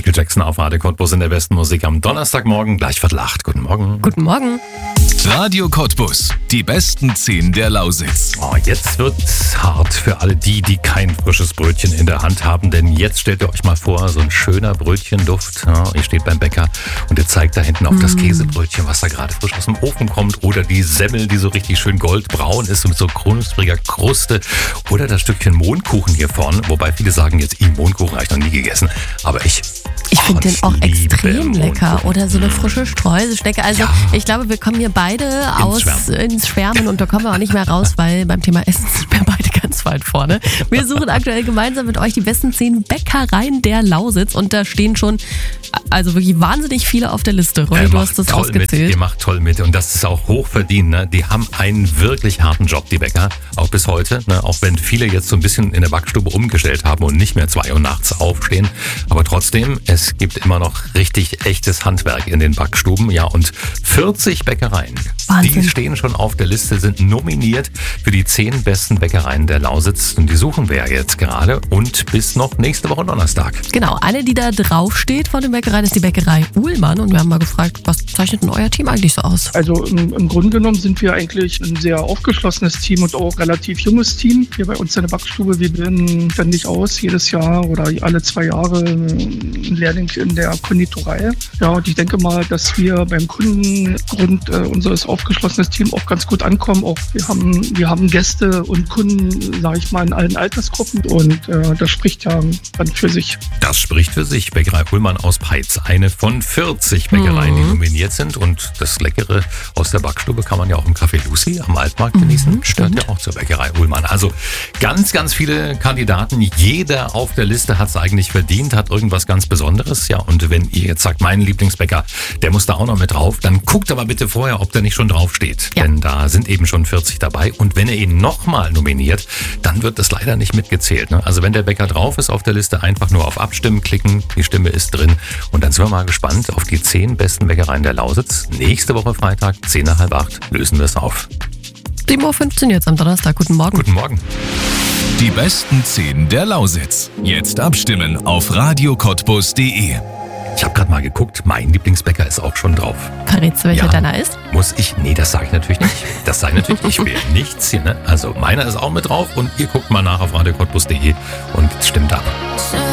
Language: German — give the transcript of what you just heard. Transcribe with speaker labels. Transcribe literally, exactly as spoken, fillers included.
Speaker 1: Michael Jackson auf Radio Cottbus in der besten Musik am Donnerstagmorgen, gleich Viertel acht. Guten Morgen.
Speaker 2: Guten Morgen.
Speaker 3: Radio Cottbus, die besten zehn der Lausitz.
Speaker 1: Oh, jetzt wird's hart für alle die, die kein frisches Brötchen in der Hand haben, denn jetzt stellt ihr euch mal vor, so ein schöner Brötchenduft. Ja, ihr steht beim Bäcker und ihr zeigt da hinten auf das Käsebrötchen, was da gerade frisch aus dem Ofen kommt, oder die Semmel, die so richtig schön goldbraun ist mit so knuspriger Kruste, oder das Stückchen Mohnkuchen hier vorne, wobei viele sagen jetzt, ich Mohnkuchen habe ich noch nie gegessen, aber ich...
Speaker 2: Ich finde
Speaker 1: oh,
Speaker 2: den auch extrem
Speaker 1: Mohnkuchen.
Speaker 2: lecker. Oder so eine frische Streuselschnecke. Also
Speaker 1: Ja.
Speaker 2: ich glaube, wir kommen hier beide
Speaker 1: Ins
Speaker 2: aus
Speaker 1: Schwärmen.
Speaker 2: ins Schwärmen und da kommen wir auch nicht mehr raus, weil beim Thema Essen sind wir beide ganz weit vorne. Wir suchen aktuell gemeinsam mit euch die besten zehn Bäckereien der Lausitz und da stehen schon also wirklich wahnsinnig viele auf der Liste. Ronny,
Speaker 1: Er
Speaker 2: du
Speaker 1: macht
Speaker 2: hast das
Speaker 1: toll mit,
Speaker 2: ausgezählt.
Speaker 1: ihr macht toll mit und das ist auch hochverdient. Ne? Die haben einen wirklich harten Job, die Bäcker, auch bis heute. Ne? Auch wenn viele jetzt so ein bisschen in der Backstube umgestellt haben und nicht mehr zwei Uhr nachts aufstehen. Aber trotzdem, es gibt immer noch richtig echtes Handwerk in den Backstuben. Ja, und vierzig Bäckereien,
Speaker 2: Wahnsinn.
Speaker 1: die stehen schon auf der Liste, sind nominiert für die zehn besten Bäckereien der Lausitz. Und die suchen wir jetzt gerade und bis noch nächste Woche Donnerstag.
Speaker 2: Genau, eine, die da draufsteht von den Bäckereien, ist die Bäckerei Uhlmann und wir haben mal gefragt, was zeichnet denn euer Team eigentlich so aus?
Speaker 4: Also im, im Grunde genommen sind wir eigentlich ein sehr aufgeschlossenes Team und auch relativ junges Team hier bei uns in der Backstube. Wir bilden ständig aus, jedes Jahr oder alle zwei Jahre ein Lehrling in der Konditorei. Ja, und ich denke mal, dass wir beim Kunden aufgrund äh, unseres aufgeschlossenen Teams auch ganz gut ankommen. Auch wir haben, wir haben Gäste und Kunden, sage ich mal, in allen Altersgruppen und äh, das spricht ja dann für sich.
Speaker 1: Das spricht für sich. Bäckerei Uhlmann aus Peitz. Eine von vierzig Bäckereien, die nominiert sind. Und das Leckere aus der Backstube kann man ja auch im Café Lucy am Altmarkt genießen. Gehört ja auch zur Bäckerei Uhlmann. Also ganz, ganz viele Kandidaten. Jeder auf der Liste hat es eigentlich verdient, hat irgendwas ganz Besonderes. Ja, und wenn ihr jetzt sagt, mein Lieblingsbäcker, der muss da auch noch mit drauf, dann guckt aber bitte vorher, ob der nicht schon drauf steht.
Speaker 2: Ja.
Speaker 1: Denn da sind eben schon vierzig dabei. Und wenn ihr ihn nochmal nominiert, dann wird das leider nicht mitgezählt. Ne? Also wenn der Bäcker drauf ist auf der Liste, einfach nur auf Abstimmen klicken. Die Stimme ist drin. Und dann sind wir mal gespannt auf die zehn besten Bäckereien der Lausitz. Nächste Woche Freitag, zehn nach halb acht, lösen wir es auf.
Speaker 2: sieben Uhr fünfzehn jetzt am Donnerstag. Guten Morgen.
Speaker 1: Guten Morgen.
Speaker 3: Die besten zehn der Lausitz. Jetzt abstimmen auf radio cottbus punkt de.
Speaker 1: Ich habe gerade mal geguckt, mein Lieblingsbäcker ist auch schon drauf.
Speaker 2: Verrätst du, welcher
Speaker 1: Ja.
Speaker 2: deiner ist?
Speaker 1: Muss ich? Nee, das sage ich natürlich nicht. Das sage ich natürlich nicht. Ich will nichts hier. Ne? Also meiner ist auch mit drauf und ihr guckt mal nach auf radio cottbus punkt de und stimmt ab.